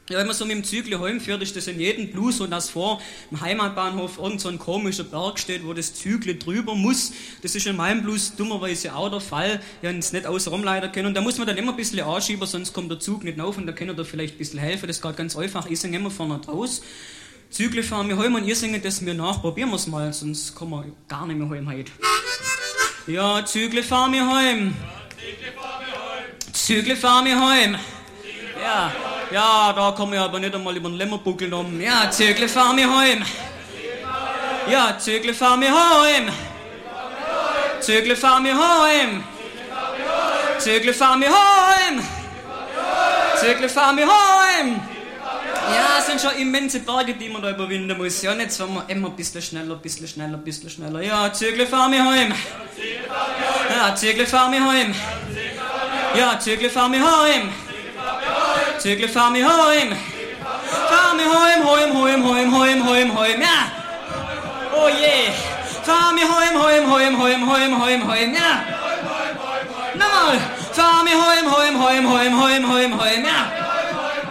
Ja, wenn man so mit dem Zügli heimfährt, ist das in jedem Blues so, dass vor dem Heimatbahnhof irgend so ein komischer Berg steht, wo das Zügli drüber muss. Das ist in meinem Blues dummerweise auch der Fall. Ich habe es nicht außenrum leider können. Und da muss man dann immer ein bisschen anschieben, sonst kommt der Zug nicht auf und da kann er da vielleicht ein bisschen helfen. Das geht ganz einfach. Ich singe immer vorne raus. Zügli fahren wir heim und ihr singt das mir nach. Probieren wir es mal, sonst kommen wir gar nicht mehr heim heute. Ja, Zügli fahren wir heim. Zügli fahren wir heim. Ja. Ja, da kommen wir aber nicht einmal über den Lämmerbuckel um. Ja, Zügli fahren wir heim. Ja, Zügli fahren wir heim. Zügli fahren wir heim. Zügli fahren wir heim. Zügli fahren wir heim. Ja, es sind schon immense Berge, die man da überwinden muss. Ja, und jetzt fahren wir immer ein bisschen schneller, ein bisschen schneller, ein bisschen schneller. Ja, Zügli fahren wir heim. Ja, Zügli fahren wir heim. Ja, Zügli fahren wir heim. Zügli fahren wir heim. Fahren wir heim, heim, heim, heim, heim, heim, heim, ja. Oh je. Fahren wir heim, heim, heim, heim, heim, heim, heim, ja. Nochmal. Fahren wir heim, heim, heim, heim, heim, heim, heim, ja.